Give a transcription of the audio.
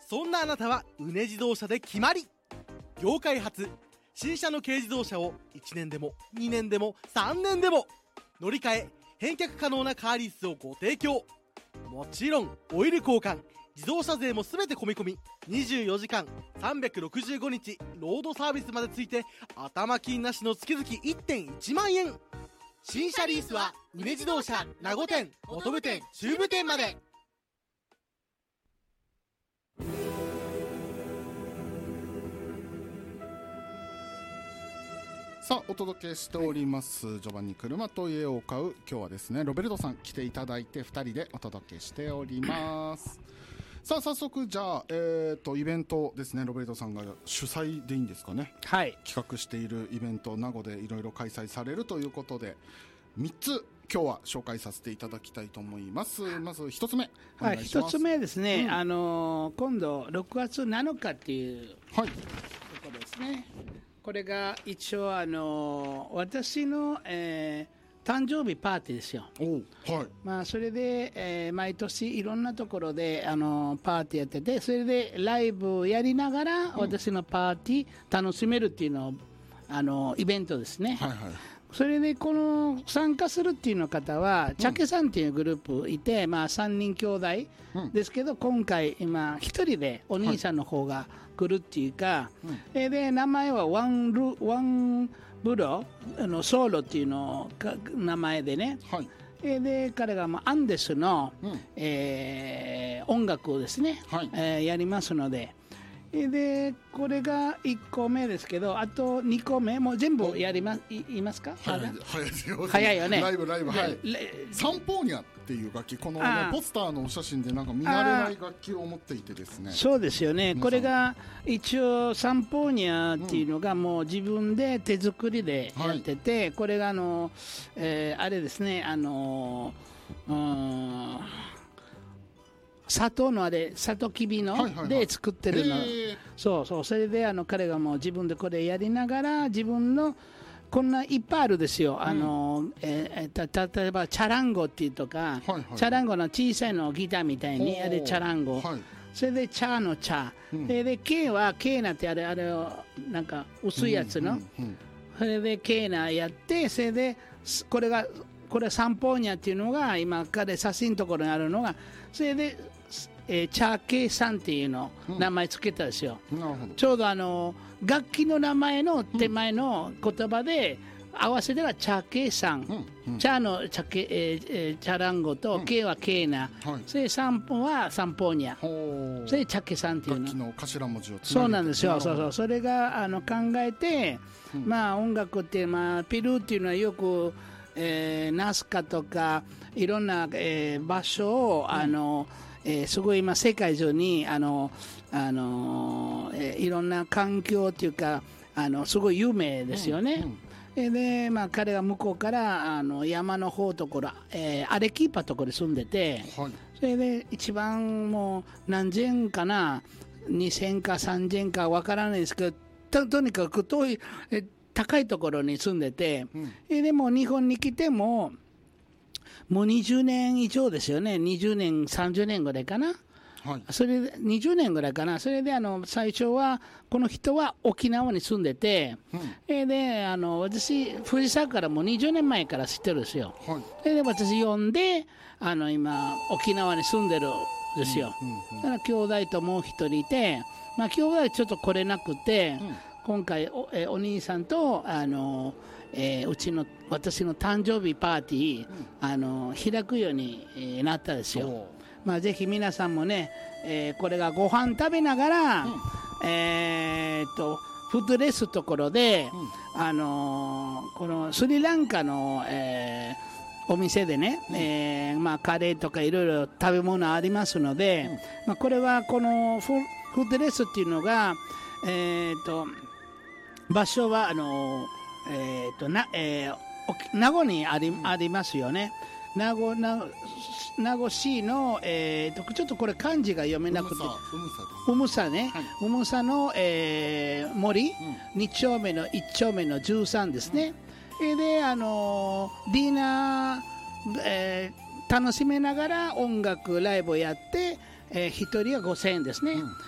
そんなあなたはうね自動車で決まり。業界初新車の軽自動車を1年でも2年でも3年でも乗り換え返却可能なカーリースをご提供。もちろんオイル交換自動車税も全て込み込み、24時間365日ロードサービスまでついて頭金なしの月々 1.1 万円。新車リースはうね自動車名護店、本部店、中部店まで。 さあお届けしております、ジョバンニ車と家を買う。今日はですねロベルトさん来ていただいて2人でお届けしておりますさあ早速じゃあ、イベントですね。ロベルトさんが主催でいいんですかね。 はい、 企画しているイベント名護でいろいろ開催されるということで3つ今日は紹介させていただきたいと思います。まず1つ目お願いします。 1つ目ですね、今度6月7日っていうところですね。これが一応私の、誕生日パーティーですよ。それで、毎年いろんなところでパーティーやってて、それでライブやりながら私のパーティー楽しめるっていうのイベントですね。それでこの参加するっていうの方は、チャケさんっていうグループいて、3人兄弟ですけど、今回今1人でお兄さんの方が来るっていうか、で名前はワンブロソロっていうの名前でね、で彼がアンデスの、音楽をですね、やりますので、でこれが1個目ですけど、あと2個目もう全部言いますか。早いよね。 ライブサンポーニャっていう楽器、この、ポスターのお写真でなんか見慣れない楽器を持っていてですね。 そうですよね。これが一応サンポーニャっていうのがもう自分で手作りでやってて、これがあれですね、砂糖のサトキビので作ってるの、それで彼がもう自分でこれやりながら、自分のこんないっぱいあるですよ。例えばチャランゴっていうとか、チャランゴの小さいのギターみたいにチャランゴ、それでチャーのチャー、でケーはケーナってあれをなんか薄いやつの、それでケーナやって、それでこれサンポーニャっていうのが今彼写真のところにあるのが、それでチャーケイさんっていうの名前つけたんですよ。ちょうど楽器の名前の手前の言葉で合わせたらチャーケイさん、チャーのチャランゴとケイはケイナ、それでサンポはサンポーニャ、それでチャーケイさんっていうの楽器の頭文字をそうなんですよ。それが考えて、音楽ってペルーっていうのはよくナスカとかいろんな、場所をすごい今世界中にいろんな環境っていうかすごい有名ですよね。で彼が向こうから山の方ところ、アレキーパところに住んでて、それで一番もう何千かな、2000か3000かわからないですけど、とにかく遠い高いところに住んでて、でも日本に来てもう20年以上ですよね。20年30年ぐらいかな、それで20年ぐらいかな。それで最初はこの人は沖縄に住んでて、で私藤沢からもう20年前から知ってるんですよ。で私呼んで今沖縄に住んでるんですよ。だから兄弟ともう一人いて、兄弟ちょっと来れなくて、今回お兄さんと私の誕生日パーティー、開くようになったんですよ。ぜひ皆さんもね、これがご飯食べながら、フードレスところで、このスリランカの、お店でね、カレーとかいろいろ食べ物ありますので、これはこのフードレスっていうのが、場所は名護にありますよね。名護市の、ちょっとこれ漢字が読めなくて、うむさね、うむさの、森、2丁目の1丁目の13ですね。でディナー、楽しめながら音楽ライブをやって、1人は5000円ですね。